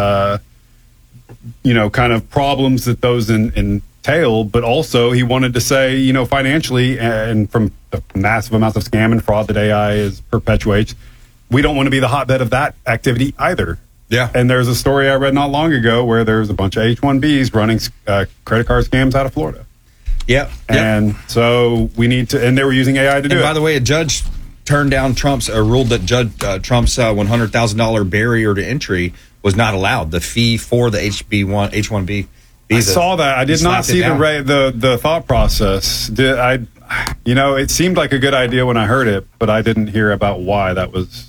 kind of problems that those entail, but also he wanted to say, financially, and from the massive amounts of scam and fraud that AI perpetuates, we don't want to be the hotbed of that activity either. Yeah. And there's a story I read not long ago where there's a bunch of H-1Bs running credit card scams out of Florida. Yeah. And so we need to, and they were using AI to do it. And by the way, a judge turned down ruled that Trump's $100,000 barrier to entry was not allowed. The fee for the H-1B visa. I saw that. I did not see the thought process. It seemed like a good idea when I heard it, but I didn't hear about why that was.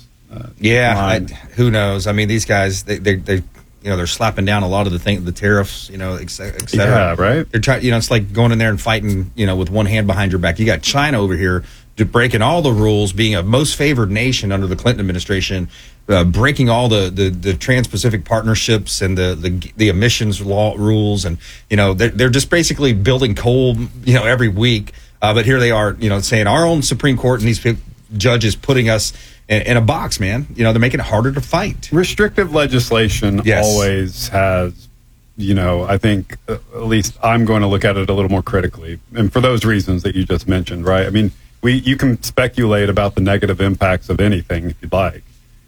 Who knows? These guys, they're slapping down a lot of the tariffs, et cetera. Yeah, right. They're trying, it's like going in there and fighting, with one hand behind your back. You got China over here breaking all the rules, being a most favored nation under the Clinton administration, breaking all the Trans-Pacific partnerships and the emissions law rules, and they're just basically building coal, every week. But here they are, saying our own Supreme Court and these judges putting us in a box, man. They're making it harder to fight. Restrictive legislation always has, I think at least I'm going to look at it a little more critically, and for those reasons that you just mentioned, right? You can speculate about the negative impacts of anything if you'd like.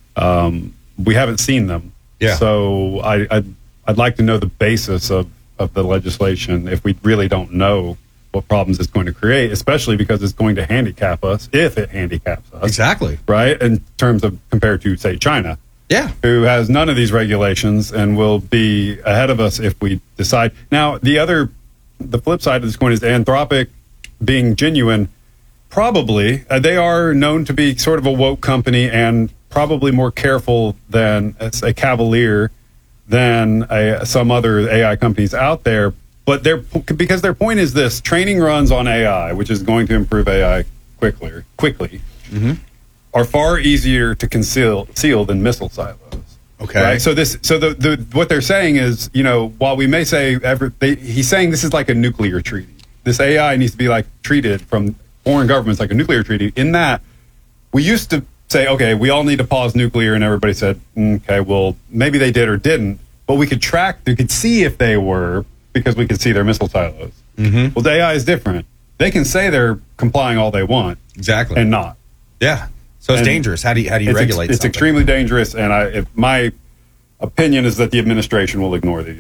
We haven't seen them. Yeah. So I'd like to know the basis of the legislation if we really don't know what problems it's going to create, especially because it's going to handicap us, if it handicaps us. Exactly. Right? In terms of compared to, say, China. Yeah. Who has none of these regulations and will be ahead of us if we decide. Now, the flip side of this coin is Anthropic being genuine. Probably. They are known to be sort of a woke company and probably more careful than a cavalier than some other AI companies out there. But because their point is this: training runs on AI, which is going to improve AI quickly, are far easier to conceal than missile silos. Okay. Right? So what they're saying is, while we may say he's saying this is like a nuclear treaty. This AI needs to be treated from foreign governments like a nuclear treaty. In that, we used to say, okay, we all need to pause nuclear, and everybody said, okay, well, maybe they did or didn't, but we could see if they were, because we could see their missile silos. Mm-hmm. Well, the AI is different. They can say they're complying all they want, exactly, and not. Yeah, so it's dangerous. How do you regulate? It's extremely dangerous, and my opinion is that the administration will ignore these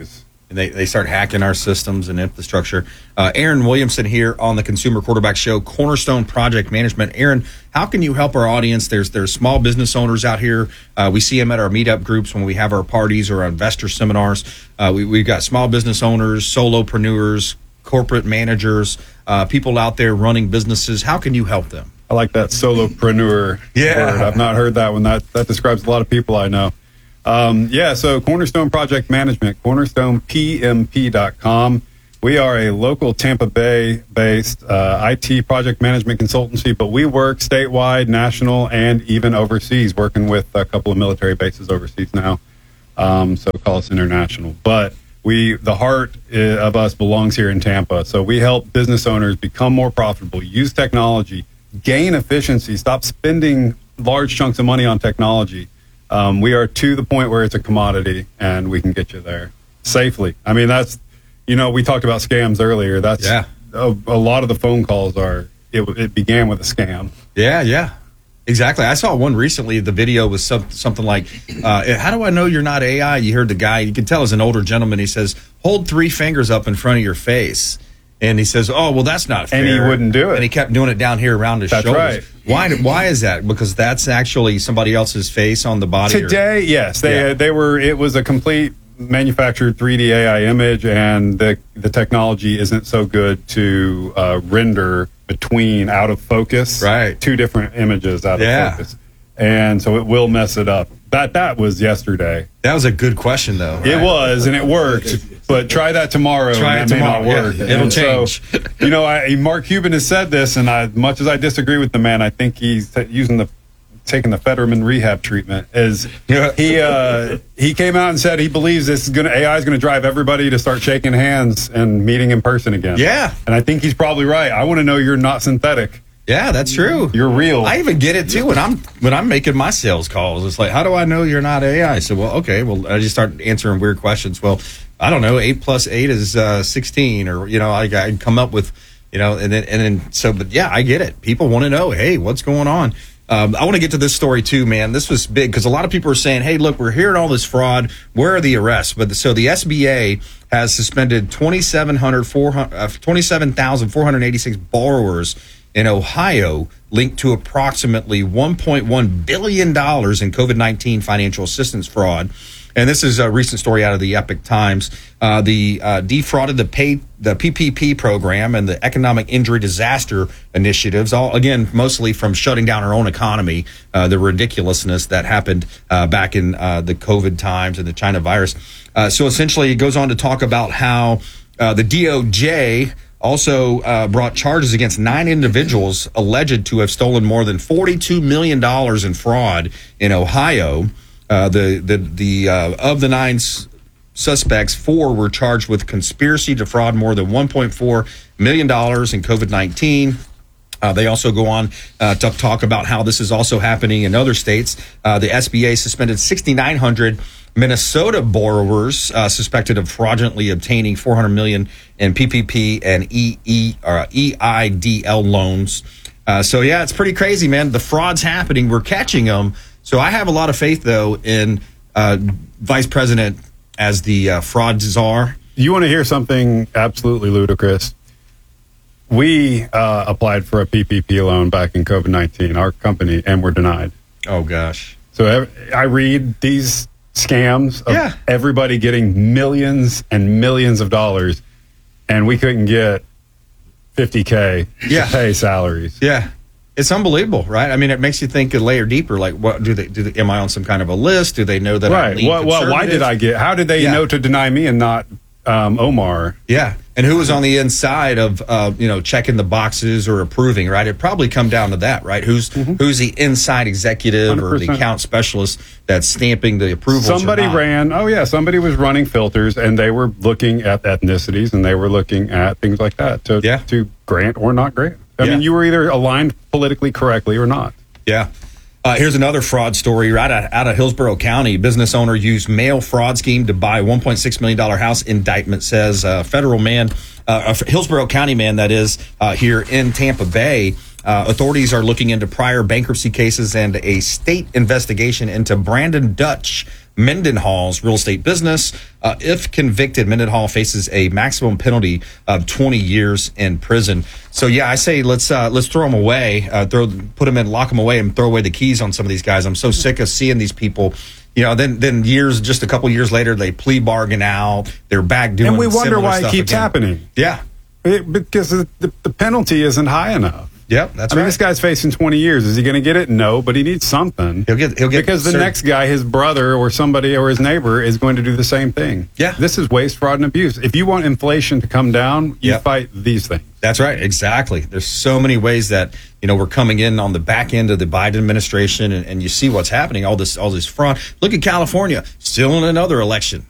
and they start hacking our systems and infrastructure. Aaron Williamson here on the Consumer Quarterback Show, Cornerstone Project Management. Aaron, how can you help our audience? There's small business owners out here. We see them at our meetup groups when we have our parties or our investor seminars. We've got small business owners, solopreneurs, corporate managers, people out there running businesses. How can you help them? I like that solopreneur word. I've not heard that one. That describes a lot of people I know. So Cornerstone Project Management, cornerstonepmp.com. We are a local Tampa Bay-based IT project management consultancy, but we work statewide, national, and even overseas, working with a couple of military bases overseas now. So call us international. But the heart of us belongs here in Tampa. So we help business owners become more profitable, use technology, gain efficiency, stop spending large chunks of money on technology. We are to the point where it's a commodity, and we can get you there safely. I mean, we talked about scams earlier. That's a lot of the phone calls it began with a scam. Yeah. Exactly. I saw one recently. The video was something like, how do I know you're not AI? You heard the guy, you can tell as an older gentleman, he says, hold 3 fingers up in front of your face. And he says, oh, well, that's not fair. And he wouldn't do it. And he kept doing it down here around his shoulders. Right. Why is that? Because that's actually somebody else's face on the body? Today, yes. It was a complete manufactured 3D AI image, and the technology isn't so good to render between out of focus. Right. 2 different images out of focus. And so it will mess it up. That was yesterday. That was a good question, though. Right? It was, and it worked. But try that tomorrow. Try it tomorrow. May not work. Yeah, it'll change. So, Mark Cuban has said this, and much as I disagree with the man, I think he's taking the Fetterman rehab treatment. He came out and said he believes AI is going to drive everybody to start shaking hands and meeting in person again. Yeah, and I think he's probably right. I want to know you're not synthetic. Yeah, that's true. You're real. I even get it too when I'm making my sales calls. It's like, how do I know you're not AI? So, I just start answering weird questions. Well, I don't know. 8 + 8 is 16, or I come up with, and then but yeah, I get it. People want to know, hey, what's going on? I want to get to this story too, man. This was big because a lot of people are saying, hey, look, we're hearing all this fraud. Where are the arrests? So the SBA has suspended 27,486 borrowers in Ohio linked to approximately $1.1 billion in COVID-19 financial assistance fraud. And this is a recent story out of the Epic Times. Defrauded the PPP program and the economic injury disaster initiatives, all again mostly from shutting down our own economy. The ridiculousness that happened back in the COVID times and the China virus. So essentially, it goes on to talk about how the DOJ also brought charges against 9 individuals alleged to have stolen more than $42 million in fraud in Ohio. Of the 9 suspects, 4 were charged with conspiracy to fraud more than $1.4 million in COVID-19. They also go on to talk about how this is also happening in other states. The SBA suspended 6,900 Minnesota borrowers suspected of fraudulently obtaining $400 million in PPP and EIDL loans. So yeah, it's pretty crazy, man. The fraud's happening. We're catching them. So I have a lot of faith, though, in Vice President as the fraud czar. You want to hear something absolutely ludicrous? We applied for a PPP loan back in COVID-19, our company, and were denied. Oh, gosh. So I read these scams of everybody getting millions and millions of dollars, and we couldn't get $50K to pay salaries. Yeah. It's unbelievable, right? I mean, it makes you think a layer deeper. Like, what do they? Am I on some kind of a list? Do they know that I'm lean conservative? Why did I get? How did they know to deny me and not Omar? Yeah, and who was on the inside of checking the boxes or approving? Right, it probably come down to that, right? Who's the inside executive 100%. Or the account specialist that's stamping the approvals? Somebody ran. Oh yeah, somebody was running filters, and they were looking at ethnicities, and they were looking at things like that to grant or not grant. I mean, you were either aligned politically correctly or not. Yeah. Here's another fraud story out of Hillsborough County. Business owner used mail fraud scheme to buy $1.6 million house. Indictment says federal man, a Hillsborough County man, that is, here in Tampa Bay. Authorities are looking into prior bankruptcy cases and a state investigation into Brandon Dutch, Mendenhall's real estate business. If convicted, Mendenhall faces a maximum penalty of 20 years in prison. So yeah, I say let's throw them away, put them in, lock them away, and throw away the keys on some of these guys. I'm so sick of seeing these people. Then just a couple years later, they plea bargain out. They're back doing. And we wonder why it keeps again. happening. Yeah, because the penalty isn't high enough. Yep, that's right. I mean, this guy's facing 20 years. Is he going to get it? No, but he needs something. He'll get because the next guy, his brother or somebody or his neighbor, is going to do the same thing. Yeah, this is waste, fraud, and abuse. If you want inflation to come down, you fight these things. That's right, exactly. There's so many ways that we're coming in on the back end of the Biden administration, and you see what's happening. All this fraud. Look at California, still in another election.